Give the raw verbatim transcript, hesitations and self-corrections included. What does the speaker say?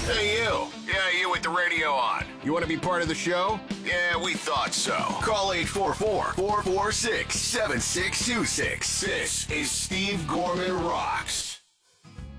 Hey, you. Yeah, you with the radio on. You want to be part of the show? Yeah, we thought so. Call eight four four, four four six, seven six two six. This is Steve Gorman Rocks.